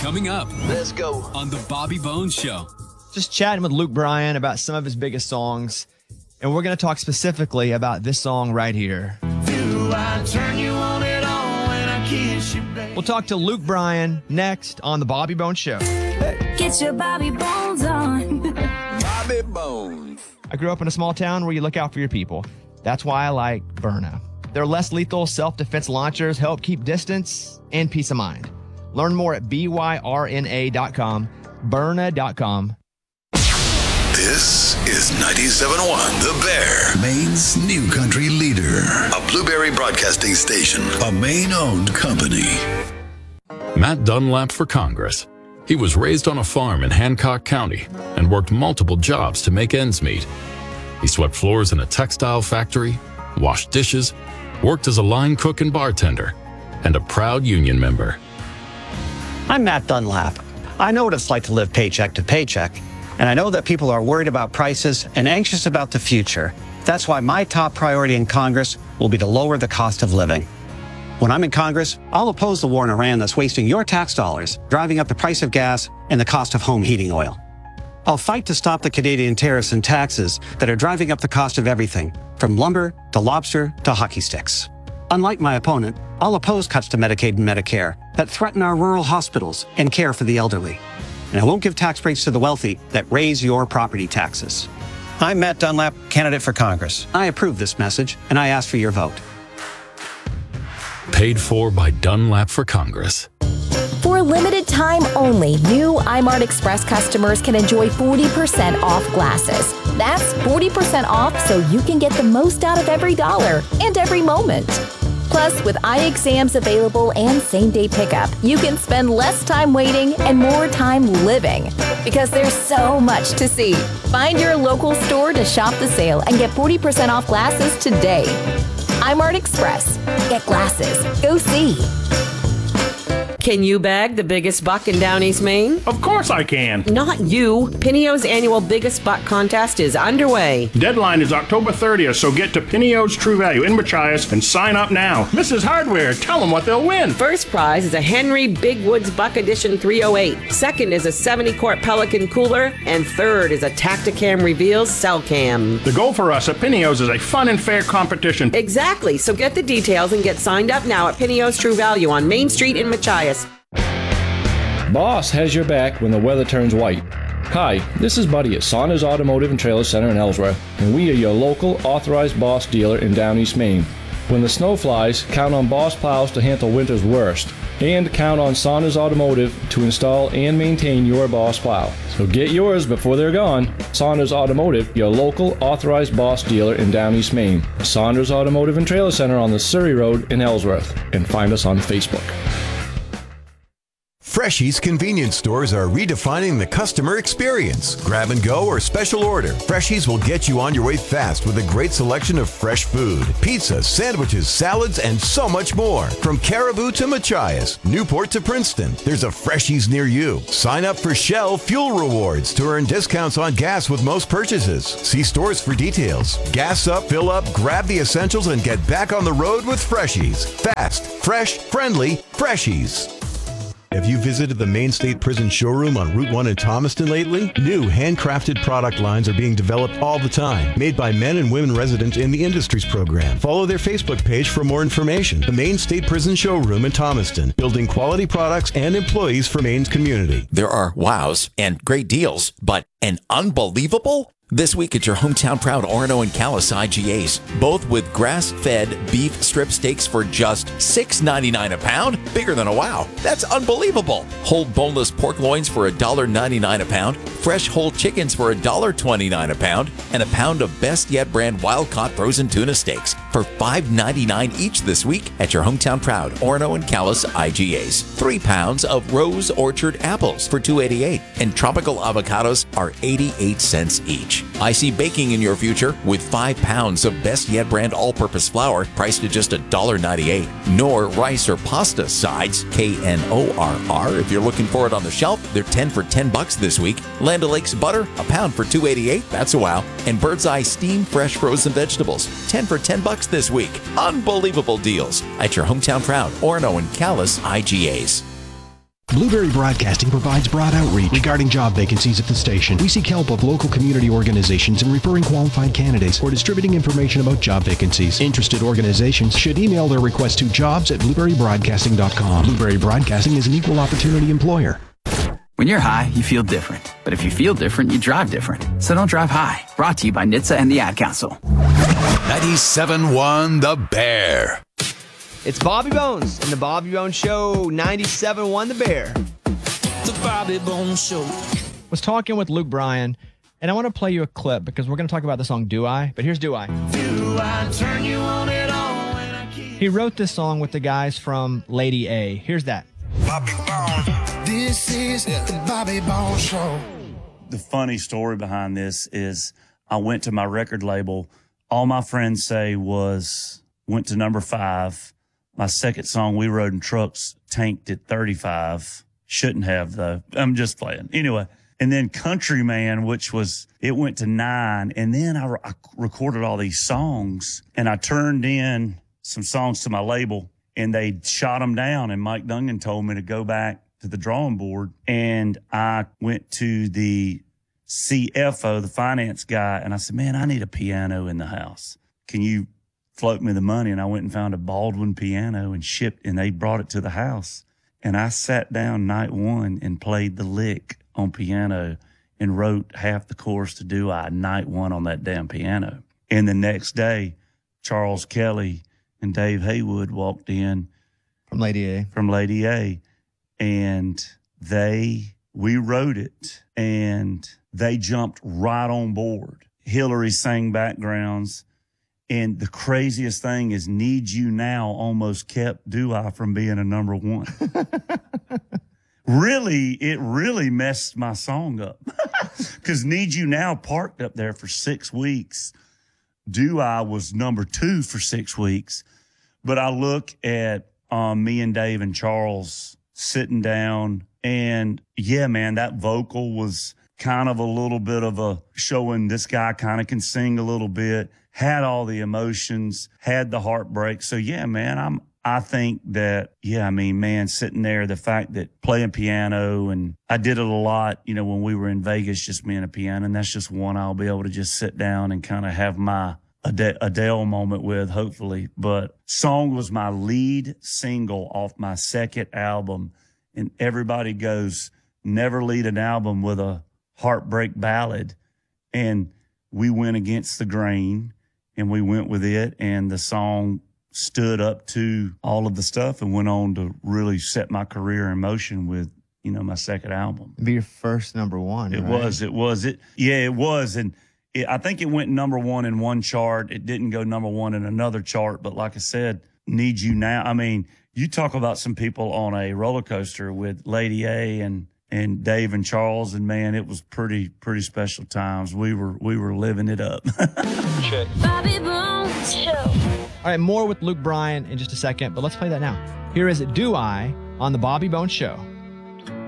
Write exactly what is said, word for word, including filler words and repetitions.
Coming up. Let's go. On the Bobby Bones Show. Just chatting with Luke Bryan about some of his biggest songs. And we're going to talk specifically about this song right here. Do I turn you on it all when I kiss you, baby? We'll talk to Luke Bryan next on the Bobby Bones Show. Get your Bobby Bones on. Bobby Bones. I grew up in a small town where you look out for your people. That's why I like Byrna. Their less lethal self-defense launchers help keep distance and peace of mind. Learn more at B Y R N A dot com, Byrna dot com. This is ninety-seven point one The Bear, Maine's new country leader. A Blueberry Broadcasting station, a Maine-owned company. Matt Dunlap for Congress. He was raised on a farm in Hancock County and worked multiple jobs to make ends meet. He swept floors in a textile factory, washed dishes, worked as a line cook and bartender, and a proud union member. I'm Matt Dunlap. I know what it's like to live paycheck to paycheck, and I know that people are worried about prices and anxious about the future. That's why my top priority in Congress will be to lower the cost of living. When I'm in Congress, I'll oppose the war in Iran that's wasting your tax dollars, driving up the price of gas and the cost of home heating oil. I'll fight to stop the Canadian tariffs and taxes that are driving up the cost of everything, from lumber to lobster to hockey sticks. Unlike my opponent, I'll oppose cuts to Medicaid and Medicare that threaten our rural hospitals and care for the elderly. And I won't give tax breaks to the wealthy that raise your property taxes. I'm Matt Dunlap, candidate for Congress. I approve this message, and I ask for your vote. Paid for by Dunlap for Congress. For a limited time only, new iMart Express customers can enjoy forty percent off glasses. That's forty percent off so you can get the most out of every dollar and every moment. Plus, with eye exams available and same-day pickup, you can spend less time waiting and more time living. Because there's so much to see. Find your local store to shop the sale and get forty percent off glasses today. iMart Express. Get glasses. Go see. Can you bag the biggest buck in Down East Maine? Of course I can. Not you. Pineo's annual Biggest Buck contest is underway. Deadline is October thirtieth, so get to Pineo's True Value in Machias and sign up now. Missus Hardware, tell them what they'll win. First prize is a Henry Big Woods Buck Edition three oh eight. Second is a seventy quart Pelican cooler. And third is a Tacticam Reveals Cell Cam. The goal for us at Pineo's is a fun and fair competition. Exactly. So get the details and get signed up now at Pineo's True Value on Main Street in Machias. Boss has your back when the weather turns white. Hi, this is Buddy at Saunders Automotive and Trailer Center in Ellsworth, and we are your local authorized Boss dealer in Down East Maine. When the snow flies, count on Boss plows to handle winter's worst, and count on Saunders Automotive to install and maintain your Boss plow. So get yours before they're gone. Saunders Automotive, your local authorized Boss dealer in Down East Maine. Saunders Automotive and Trailer Center on the Surrey Road in Ellsworth, and find us on Facebook. Freshies convenience stores are redefining the customer experience. Grab and go or special order. Freshies will get you on your way fast with a great selection of fresh food. Pizza, sandwiches, salads, and so much more. From Caribou to Machias, Newport to Princeton, there's a Freshies near you. Sign up for Shell Fuel Rewards to earn discounts on gas with most purchases. See stores for details. Gas up, fill up, grab the essentials, and get back on the road with Freshies. Fast, fresh, friendly, Freshies. Have you visited the Maine State Prison showroom on Route one in Thomaston lately? New handcrafted product lines are being developed all the time, made by men and women residents in the Industries program. Follow their Facebook page for more information. The Maine State Prison showroom in Thomaston, building quality products and employees for Maine's community. There are wows and great deals, but an unbelievable? This week at your hometown proud Orono and Calais I G As, both with grass-fed beef strip steaks for just six ninety-nine a pound, bigger than a wow. That's unbelievable. Whole boneless pork loins for one dollar ninety-nine a pound, fresh whole chickens for one dollar twenty-nine a pound, and a pound of Best Yet brand wild-caught frozen tuna steaks for five ninety-nine each this week at your hometown proud Orono and Calais I G As. Three pounds of Rose Orchard apples for two eighty-eight, and tropical avocados are eighty-eight cents each. I see baking in your future with five pounds of Best Yet brand all-purpose flour priced at just one dollar ninety-eight. Nor rice or pasta sides, K N O R R. If you're looking for it on the shelf, they're ten for ten bucks this week. Land O'Lakes butter, a pound for two eighty-eight. That's a wow. And Bird's Eye steam fresh frozen vegetables, ten for ten bucks this week. Unbelievable deals at your hometown proud Orono and Calais I G As. Blueberry Broadcasting provides broad outreach regarding job vacancies at the station. We seek help of local community organizations in referring qualified candidates or distributing information about job vacancies. Interested organizations should email their request to jobs at blueberry broadcasting dot com. Blueberry Broadcasting is an equal opportunity employer. When you're high, you feel different. But if you feel different, you drive different. So don't drive high. Brought to you by N H T S A and the Ad Council. ninety-seven point one The Bear. It's Bobby Bones and the Bobby Bones Show, ninety-seven point one The Bear. The Bobby Bones Show. Was talking with Luke Bryan, and I want to play you a clip because we're going to talk about the song Do I, but here's Do I. Do I turn you on it all when I keep... He wrote this song with the guys from Lady A. Here's that. Bobby Bones. This is the Bobby Bones Show. The funny story behind this is I went to my record label. All my friends say was, went to number five. My second song, We Rode in Trucks, tanked at thirty-five. Shouldn't have, though. I'm just playing. Anyway, and then Countryman, which was, it went to nine. And then I, I recorded all these songs, and I turned in some songs to my label, and they shot them down. And Mike Dungan told me to go back to the drawing board. And I went to the C F O, the finance guy, and I said, man, I need a piano in the house. Can you float me the money? And I went and found a Baldwin piano and shipped, and they brought it to the house. And I sat down night one and played the lick on piano and wrote half the chorus to Do I night one on that damn piano. And the next day, Charles Kelly and Dave Haywood walked in from Lady A. From Lady A. And they, we wrote it, and they jumped right on board. Hillary sang backgrounds. And the craziest thing is Need You Now almost kept Do I from being a number one. Really, it really messed my song up. Because Need You Now parked up there for six weeks. Do I was number two for six weeks. But I look at um, me and Dave and Charles sitting down, and yeah, man, that vocal was kind of a little bit of a showing this guy kind of can sing a little bit, had all the emotions, had the heartbreak. So yeah, man, I'm, I think that, yeah, I mean, man, sitting there, the fact that playing piano, and I did it a lot, you know, when we were in Vegas, just me and a piano, and that's just one I'll be able to just sit down and kind of have my Adele, Adele moment with, hopefully. But Song was my lead single off my second album, and everybody goes, never lead an album with a heartbreak ballad. And we went against the grain, and we went with it, and the song stood up to all of the stuff and went on to really set my career in motion with, you know, my second album. It'd be your first number one. It right? was, it was, it, yeah, it was. And it, I think it went number one in one chart. It didn't go number one in another chart. But like I said, Need You Now. I mean, you talk about some people on a roller coaster with Lady A and, and Dave and Charles, and man, it was pretty, pretty special times. We were, we were living it up. Bobby Bones Show. All right, more with Luke Bryan in just a second, but let's play that now. Here is Do I on the Bobby Bones Show.